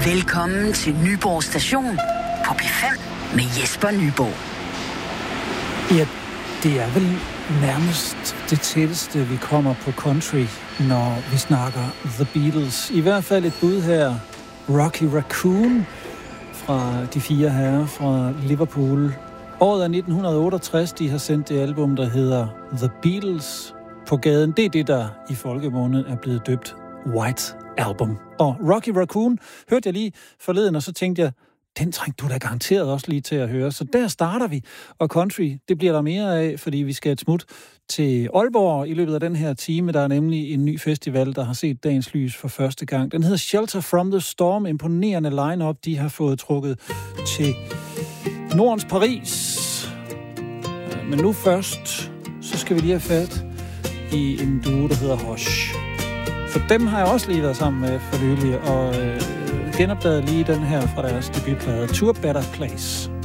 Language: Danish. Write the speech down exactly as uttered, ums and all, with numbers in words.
Velkommen til Nyborg Station på P fem med Jesper Nyborg. Ja, det er vel nærmest det tætteste, vi kommer på country, når vi snakker The Beatles. I hvert fald et bud her. Rocky Raccoon fra de fire herrer fra Liverpool. Året er nitten otteogtres. De har sendt det album, der hedder The Beatles på gaden. Det er det, der i folkemunde er blevet døbt White Album. Og Rocky Raccoon hørte jeg lige forleden, og så tænkte jeg, den trængte du da garanteret også lige til at høre. Så der starter vi. Og country, det bliver der mere af, fordi vi skal et smut til Aalborg i løbet af den her time. Der er nemlig en ny festival, der har set dagens lys for første gang. Den hedder Shelter from the Storm. Imponerende line-up, de har fået trukket til Nordens Paris. Men nu først, så skal vi lige have fat i en duo, der hedder Hush. For dem har jeg også lige været sammen med for nylig, og øh, genopdaget lige den her fra deres debutplade, To a Better Place.